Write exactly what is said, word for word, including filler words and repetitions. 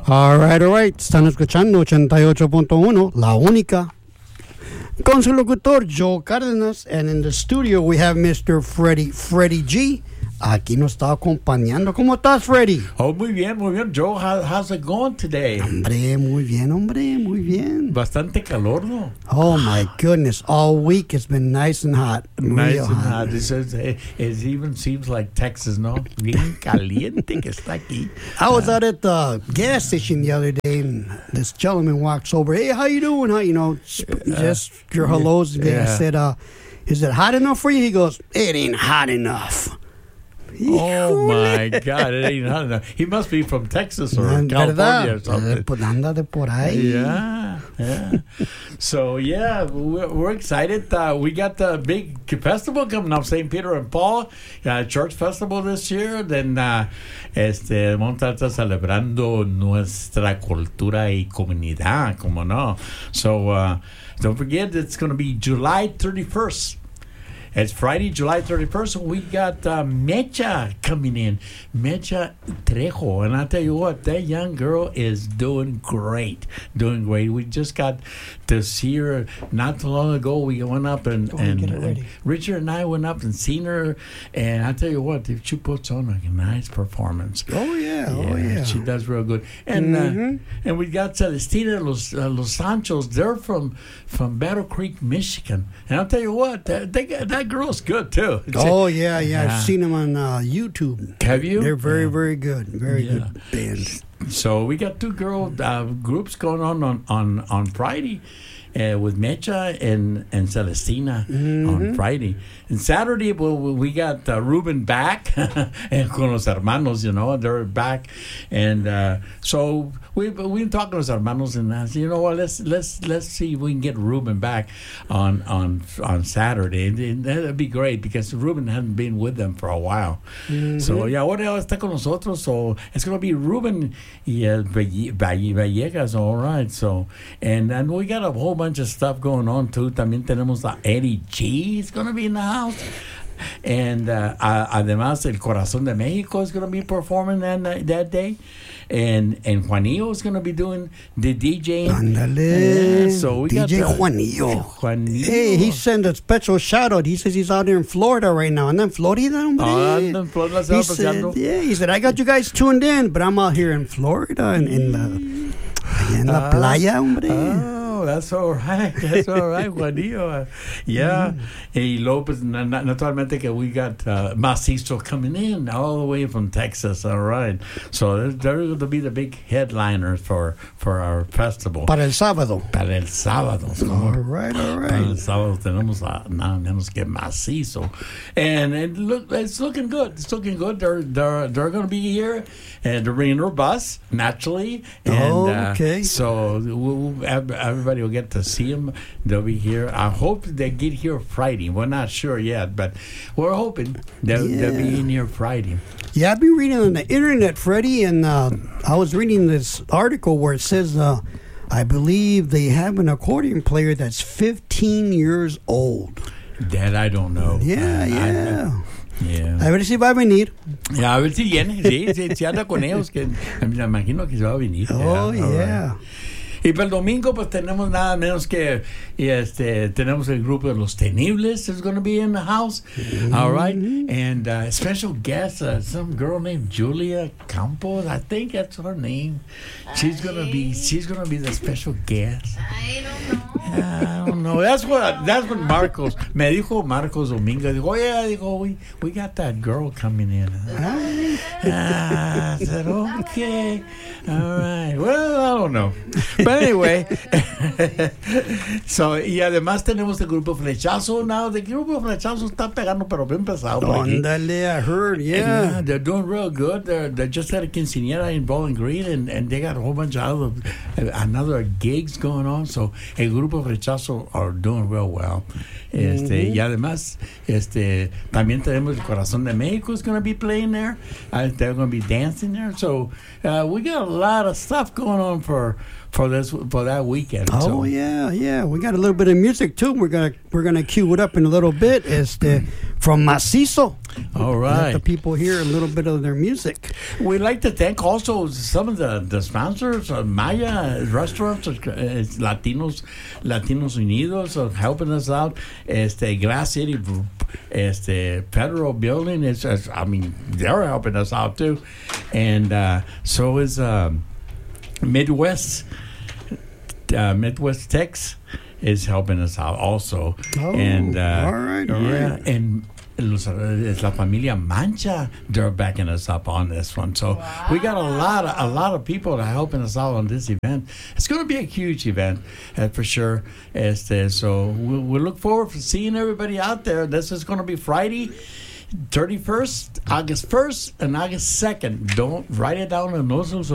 All right, all right. Están escuchando ochenta y ocho punto uno, La Única. Con su locutor, Joe Cárdenas. And in the studio, we have Mister Freddie, Freddie G. Aquí nos está acompañando. ¿Cómo estás, Freddie? Oh, muy bien, muy bien. Joe, how, how's it going today? Hombre, muy bien, hombre, muy bien. Bastante calor, ¿no? Oh, my goodness. All week it's been nice and hot. Nice Real and hot. It, it, it even seems like Texas, ¿no? Bien caliente que está aquí. I was out at the gas station the other day, and this gentleman walks over. Hey, how you doing? How you know? Just your hellos. Yeah. I said, uh, "Is it hot enough for you?" He goes, "It ain't hot enough." Oh my God! It ain't hot enough. He must be from Texas or California or something. Pues anda de por ahí. Yeah, yeah. So yeah, we're, we're excited. Uh, we got the big festival coming up, Saint Peter and Paul uh, Church Festival this year. Then, uh, este, vamos a estar celebrando nuestra cultura y comunidad, como no. So uh, don't forget, it's going to be July thirty-first. It's Friday, July thirty-first. We got uh, Mecha coming in. Mecha Trejo. And I'll tell you what, that young girl is doing great. Doing great. We just got to see her not too long ago. We went up and, Go and, get it ready. and Richard and I went up and seen her. And I'll tell you what, she puts on a nice performance. Oh, yeah. Oh, yeah. She does real good. And Mm-hmm. uh, and we got Celestina Los, uh, Los Sanchos. They're from, from Battle Creek, Michigan. And I'll tell you what, that, they got, that girl's good, too. Oh, yeah, yeah. Yeah. I've seen them on uh, YouTube. Have you? They're very, Yeah. very good. Very Yeah. good band. So we got two girl uh, groups going on on, on, on Friday uh, with Mecha and, and Celestina on Friday. And Saturday, well, we got uh, Ruben back and con los hermanos, you know, they're back. And uh, so we, we've been talking to los hermanos and I said, you know what, let's let's let's see if we can get Ruben back on on, on Saturday. And, and that'd be great because Ruben hadn't been with them for a while. So, yeah, ahora está con nosotros. So it's going to be Ruben y uh, Valle- Valle- Vallegas, all right. So, and then we got a whole bunch of stuff going on, too. También tenemos a Eddie G. He's going to be in the house. And uh, uh, además, El Corazón de México is going to be performing that, night- that day. And and Juanillo is going to be doing the DJing. Ándale. Yeah, so we D J got the- Juanillo. Juanillo. Hey, he sent a special shout out. He says he's out here in Florida right now. And then Florida, hombre. Ah, anda en Florida, se He va said, paseando. yeah, he said, I got you guys tuned in, but I'm out here in Florida, in, in the, allá en la Ah, playa, hombre. Oh, that's all right. That's all right, Juanillo. Uh, yeah. Y luego, pues, na- na- naturalmente que we got uh, Macizo coming in all the way from Texas. All right. So they're, they're going to be the big headliners for, for our festival. Para el sábado. Para el sábado. All right, all Para el right. sábado tenemos a nada menos que Macizo. And it look, it's looking good. It's looking good. They're they're they're going to be here, and they're bringing their bus naturally. And, Oh, uh, okay. so we'll, ev- everybody will get to see them. They'll be here. I hope they get here Friday. We're not sure yet, but we're hoping they'll, they'll be Yeah. in here Friday. Yeah, I've been reading on the internet, Freddie, and uh, I was reading this article where it says, uh, I believe they have an accordion player that's fifteen years old. That I don't know. Yeah, I- yeah. Yeah. A ver si va a venir. Ya, a ver si viene, sí, sí, si anda con ellos, que me imagino que se va a venir. Oh, Yeah, all yeah. right. Y para el domingo, pues tenemos nada menos que y este tenemos el grupo de Los Tenibles is going to be in the house. All right. And uh, special guest, uh, some girl named Julia Campos, I think that's her name. She's going to be she's going to be the special guest. I don't know. I don't know. That's what that's what Marcos me dijo Marcos Domingo. Dijo, yeah, dijo, we we got that girl coming in. Ah, I said, okay, all right. Well, I don't know, but anyway. So y además tenemos el grupo Flechazo. Now the grupo Flechazo está pegando pero bien pesado. por aquí. Ándale, I heard, yeah. Yeah, they're doing real good. They're they just had a quinceañera in Bowling Green, and, and they got a whole bunch of other uh, another gigs going on. So el grupo Rechazo are doing real well. Este y además este también tenemos el Corazón de México is going to be playing there. Uh, they're going to be dancing there. So uh, we got a lot of stuff going on for for this for that weekend. Oh so. yeah, yeah. We got a little bit of music too. We're gonna we're gonna cue it up in a little bit. Este, from Macizo. All Let right. the people hear a little bit of their music. We'd like to thank also some of the, the sponsors, uh, Maya Restaurants, uh, Latinos, Latinos Unidos, uh, helping us out. Este, Glass City, este, Federal Building is, is, I mean, they're helping us out too, and uh, so is um, Midwest, uh, Midwest Tex is helping us out also. Oh, and uh, all right, all yeah, right. and. Los, it's La Familia Mancha. They're backing us up on this one, so wow. we got a lot of a lot of people that are helping us out on this event. It's going to be a huge event, uh, for sure. Este, so we we look forward to seeing everybody out there. This is going to be Friday, thirty-first, August first, and August second. Don't write it down in those.